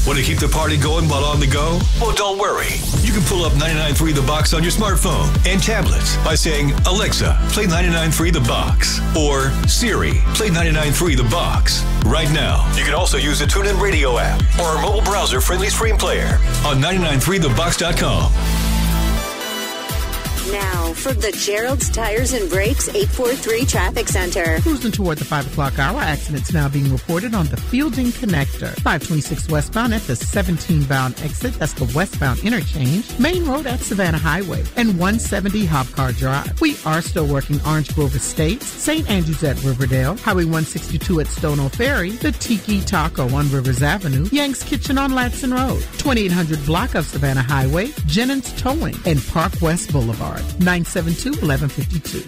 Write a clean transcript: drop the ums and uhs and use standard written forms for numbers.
Want to keep the party going while on the go? Well, don't worry. You can pull up 99.3 The Box on your smartphone and tablets by saying, Alexa, play 99.3 The Box. Or Siri, play 99.3 The Box. Right now, you can also use the TuneIn Radio app or our mobile browser-friendly stream player on 993thebox.com. Now, from the Gerald's Tires and Brakes 843 Traffic Center. Cruising toward the 5 o'clock hour, accidents now being reported on the Fielding Connector. 526 westbound at the 17-bound exit, that's the westbound interchange. Main Road at Savannah Highway and 170 Hopcar Drive. We are still working Orange Grove Estates, St. Andrews at Riverdale, Highway 162 at Stono Ferry, the Tiki Taco on Rivers Avenue, Yank's Kitchen on Latson Road, 2800 block of Savannah Highway, Jennings Towing, and Park West Boulevard. 972-1152.